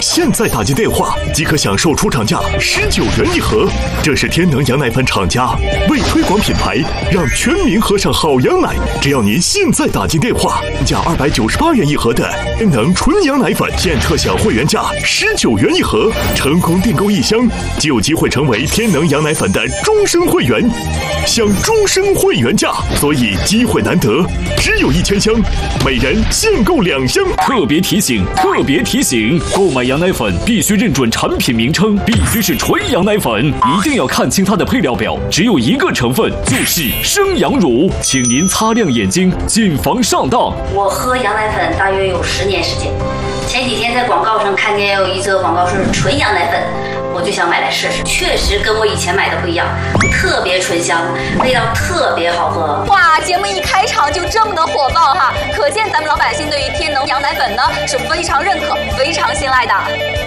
现在打进电话即可享受出厂价19元一盒。这是天能羊奶粉厂家为推广品牌，让全民喝上好羊奶。只要您现在打进电话，价298元一盒的天能纯羊奶粉，现特享会员价19元一盒。成功订购1箱，就有机会成为天能羊奶粉的终身会员，享终身会员价。所以机会难得，只有1000箱，每人限购2箱。 特别提醒！购买羊奶粉必须认准产品名称，必须是纯羊奶粉，一定要看清它的配料表，只有一个成分，就是生羊乳，请您擦亮眼睛，谨防上当。 我喝羊奶粉大约有10年时间，前几天在广告上看见有一则广告是纯羊奶粉，我就想买来试试，确实跟我以前买的不一样，特别醇香，味道特别好喝。 哇，节目一开场就这么的火爆哈，可见咱们老百姓对于天能羊奶粉呢是非常认可、非常信赖的。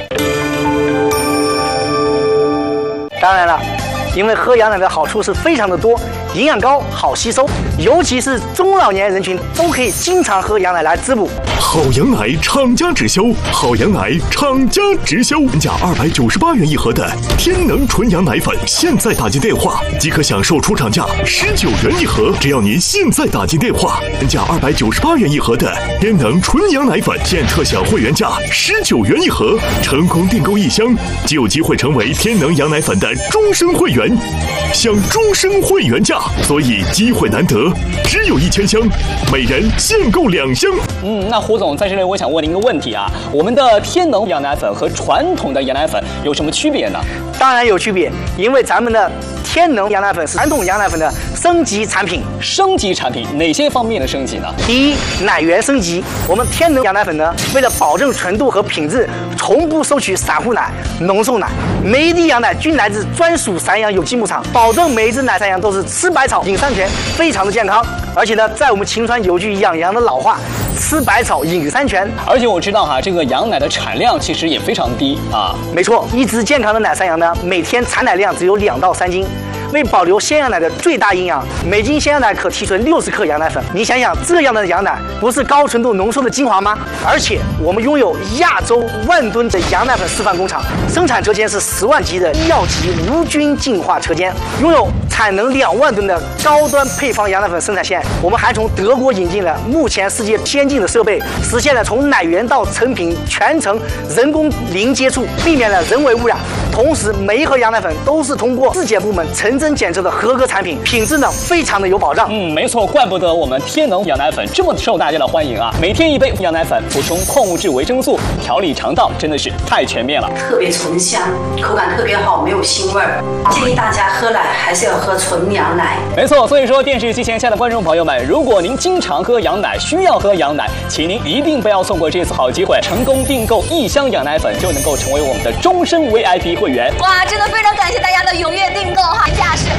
当然了，因为喝羊奶的好处是非常的多，营养高，好吸收，尤其是中老年人群都可以经常喝羊奶来滋补。 好羊奶厂家直销，好羊奶厂家直销，价298元一盒的天能纯羊奶粉，现在打进电话即可享受出厂价19元一盒。只要您现在打进电话，价298元一盒的天能纯羊奶粉，现特享会员价19元一盒。成功订购1箱，就有机会成为天能羊奶粉的终身会员，享终身会员价。所以机会难得，只有1000箱，每人限购2箱。 那胡总在这里，我想问您一个问题啊，我们的天能羊奶粉和传统的羊奶粉有什么区别呢？ 当然有区别，因为咱们的天能羊奶粉是传统羊奶粉的升级产品。 升级产品哪些方面的升级呢？ 第一，奶源升级。我们天能羊奶粉呢，为了保证纯度和品质，从不收取散户奶、浓缩奶，每一滴羊奶均来自专属散养有机牧场，保证每一只奶散羊都是吃百草、饮山泉，非常的健康。而且呢，在我们秦川有句养羊的老话，吃百草饮山泉。 而且我知道哈，这个羊奶的产量其实也非常低啊。 没错，一只健康的奶散羊呢，每天产奶量只有2到3斤。为保留鲜羊奶的最大营养，每斤鲜羊奶可提纯60克羊奶粉。你想想，这样的羊奶不是高纯度浓缩的精华吗？而且我们拥有亚洲10000吨的羊奶粉示范工厂，生产车间是10万级的医药级无菌净化车间，拥有产能2万吨的高端配方羊奶粉生产线。我们还从德国引进了目前世界先进的设备，实现了从奶源到成品全程人工零接触，避免了人为污染。同时，每一盒羊奶粉都是通过质检部门成真检测的合格产品，品质呢非常的有保障。 没错，怪不得我们天能羊奶粉这么受大家的欢迎啊！每天1杯羊奶粉，补充矿物质、维生素，调理肠道，真的是太全面了。 特别醇香，口感特别好，没有腥味儿。建议大家喝奶还是要喝纯羊奶。 没错，所以说电视机前下的观众朋友们，如果您经常喝羊奶，需要喝羊奶，请您一定不要错过这次好机会，成功订购1箱羊奶粉就能够成为我们的终身 VIP 会员。 哇，真的非常感谢大家的踊跃订购哈！价是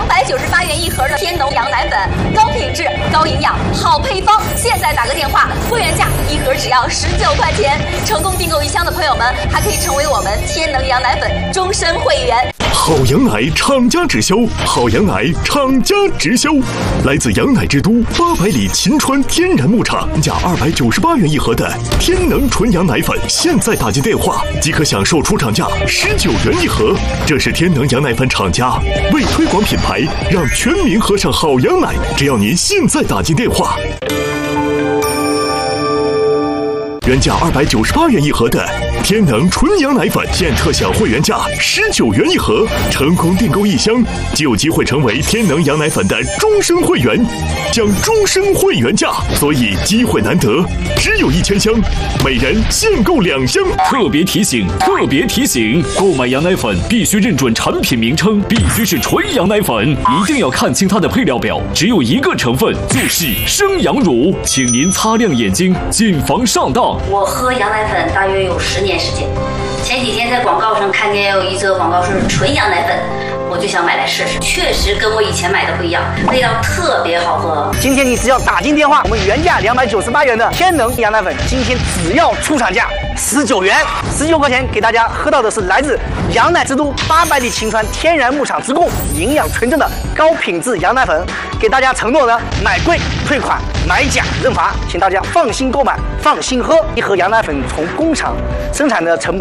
298元一盒的天农羊奶粉，高品质、高营养、好配方。现在打个电话，会员价1盒只要19块钱。成功订购1箱的朋友们，还可以成为我们天能羊奶粉终身会员。 好羊奶厂家直销，好羊奶厂家直销，来自羊奶之都800里秦川天然牧场，价298元一盒的天能纯羊奶粉，现在打进电话即可享受出厂价19元一盒。这是天能羊奶粉厂家为推广品牌，让全民喝上好羊奶。只要您现在打进电话，原价298元一盒的天能纯羊奶粉，现特享会员价19元一盒。成功订购1箱，就有机会成为天能羊奶粉的终身会员，享终身会员价。所以机会难得，只有1000箱，每人限购2箱。 特别提醒！购买羊奶粉必须认准产品名称，必须是纯羊奶粉，一定要看清它的配料表，只有一个成分，就是生羊乳，请您擦亮眼睛，谨防上当。 我喝羊奶粉大约有10年时间，前几天在广告上看见有一则广告是纯羊奶粉，我就想买来试试，确实跟我以前买的不一样，味道特别好喝。 今天你只要打进电话，我们原价298元的天能羊奶粉，今天只要出厂价19元，19块钱给大家喝到的是来自羊奶之都800里秦川天然牧场直供，营养纯正的高品质羊奶粉。给大家承诺呢，买贵退款，买假认罚，请大家放心购买，放心喝。一盒羊奶粉从工厂生产的成本